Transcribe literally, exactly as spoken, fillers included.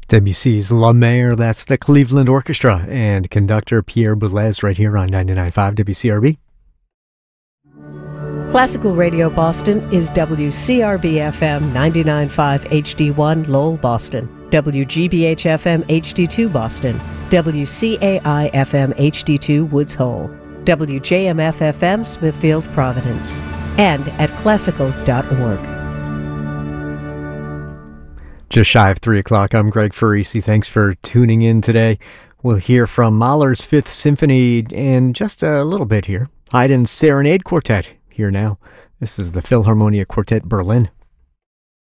Debussy's La Mer, that's the Cleveland Orchestra, and conductor Pierre Boulez right here on ninety-nine point five W C R B. Classical Radio Boston is W C R B F M ninety-nine point five H D one Lowell, Boston, W G B H F M H D two Boston, W C A I F M H D two Woods Hole, W J M F F M Smithfield, Providence, and at classical dot org. Just shy of three o'clock, I'm Greg Farisi. Thanks for tuning in today. We'll hear from Mahler's Fifth Symphony in just a little bit here. Haydn's Serenade Quartet here now. This is the Philharmonia Quartet Berlin.